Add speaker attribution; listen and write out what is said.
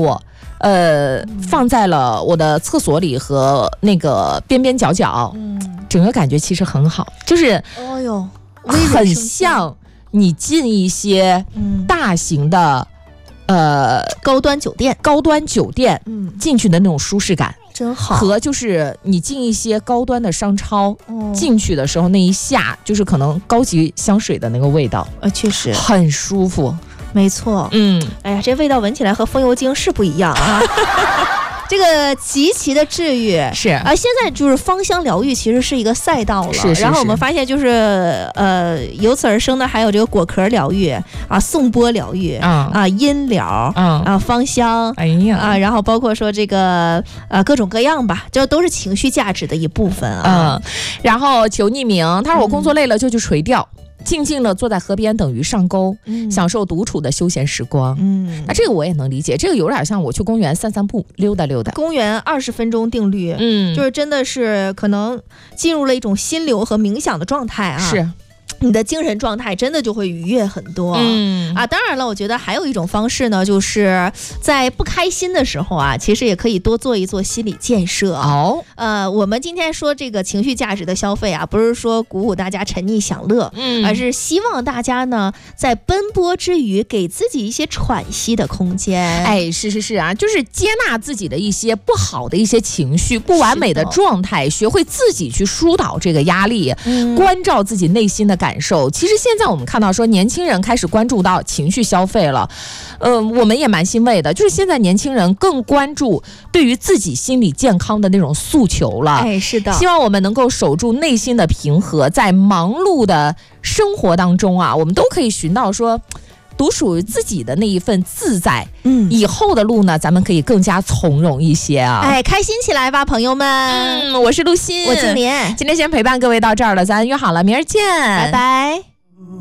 Speaker 1: 过，放在了我的厕所里和那个边边角角，整个感觉其实很好，就是很像你进一些大型的
Speaker 2: 高端酒店
Speaker 1: 进去的那种舒适感。
Speaker 2: 真好，
Speaker 1: 和就是你进一些高端的商超，进去的时候那一下就是可能高级香水的那个味道，
Speaker 2: 确实
Speaker 1: 很舒服，
Speaker 2: 没错。哎呀，这味道闻起来和风油精是不一样啊。这个极其的治愈
Speaker 1: 是
Speaker 2: 现在就是芳香疗愈其实是一个赛道了，
Speaker 1: 是
Speaker 2: 然后我们发现就是由此而生的还有这个果壳疗愈颂钵疗愈音疗芳香，然后包括说这个各种各样吧，这都是情绪价值的一部分
Speaker 1: 然后求匿名，他说我工作累了就去垂钓。静静地坐在河边等鱼上钩，享受独处的休闲时光。那这个我也能理解，这个有点像我去公园散散步、溜达溜达。
Speaker 2: 公园20分钟定律，就是真的是可能进入了一种心流和冥想的状态
Speaker 1: 是。
Speaker 2: 你的精神状态真的就会愉悦很多当然了，我觉得还有一种方式呢，就是在不开心的时候其实也可以多做一做心理建设我们今天说这个情绪价值的消费不是说鼓舞大家沉溺享乐而是希望大家呢在奔波之余给自己一些喘息的空间。
Speaker 1: 是就是接纳自己的一些不好的一些情绪、不完美的状态，学会自己去疏导这个压力，关照自己内心的感受。其实现在我们看到说年轻人开始关注到情绪消费了，我们也蛮欣慰的，就是现在年轻人更关注对于自己心理健康的那种诉求了。
Speaker 2: 是的，
Speaker 1: 希望我们能够守住内心的平和，在忙碌的生活当中我们都可以寻到说独属于自己的那一份自在。以后的路呢，咱们可以更加从容一些
Speaker 2: 开心起来吧，朋友们。
Speaker 1: 我是陆欣，
Speaker 2: 我静莲，
Speaker 1: 今天先陪伴各位到这儿了，咱约好了，明儿见，
Speaker 2: 拜拜。